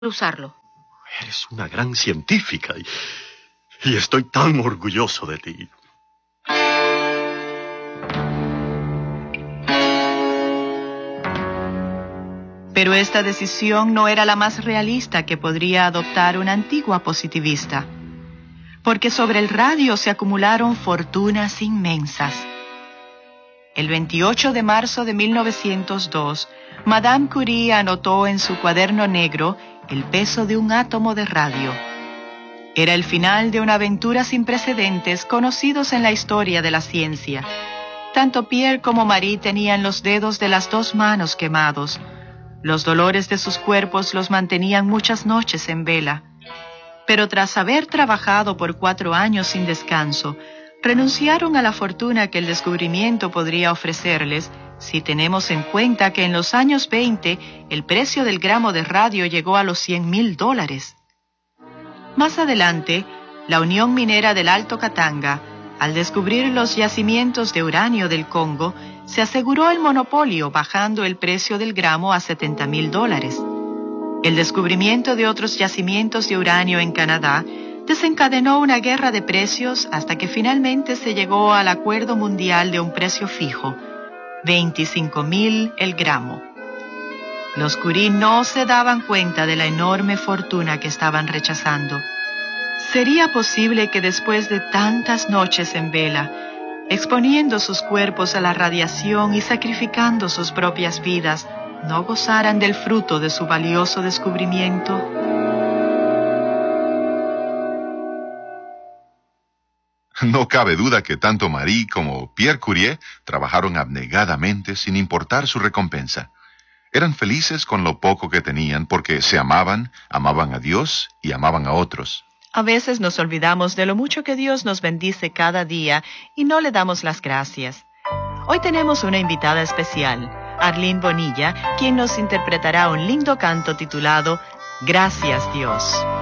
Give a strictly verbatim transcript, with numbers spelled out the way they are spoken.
usarlo. Eres una gran científica y, y estoy tan orgulloso de ti. Pero esta decisión no era la más realista que podría adoptar una antigua positivista, porque sobre el radio se acumularon fortunas inmensas. El veintiocho de marzo de mil novecientos dos, Madame Curie anotó en su cuaderno negro el peso de un átomo de radio. Era el final de una aventura sin precedentes conocidos en la historia de la ciencia. Tanto Pierre como Marie tenían los dedos de las dos manos quemados. Los dolores de sus cuerpos los mantenían muchas noches en vela. Pero tras haber trabajado por cuatro años sin descanso, renunciaron a la fortuna que el descubrimiento podría ofrecerles, si tenemos en cuenta que en los años veinte el precio del gramo de radio llegó a los cien mil dólares. Más adelante, la Unión Minera del Alto Katanga, al descubrir los yacimientos de uranio del Congo, se aseguró el monopolio bajando el precio del gramo a setenta mil dólares. El descubrimiento de otros yacimientos de uranio en Canadá desencadenó una guerra de precios hasta que finalmente se llegó al acuerdo mundial de un precio fijo, veinticinco mil el gramo. Los Curie no se daban cuenta de la enorme fortuna que estaban rechazando. ¿Sería posible que después de tantas noches en vela, exponiendo sus cuerpos a la radiación y sacrificando sus propias vidas, no gozaran del fruto de su valioso descubrimiento? No cabe duda que tanto Marie como Pierre Curie trabajaron abnegadamente sin importar su recompensa. Eran felices con lo poco que tenían porque se amaban, amaban a Dios y amaban a otros. A veces nos olvidamos de lo mucho que Dios nos bendice cada día y no le damos las gracias. Hoy tenemos una invitada especial, Arlene Bonilla, quien nos interpretará un lindo canto titulado Gracias Dios.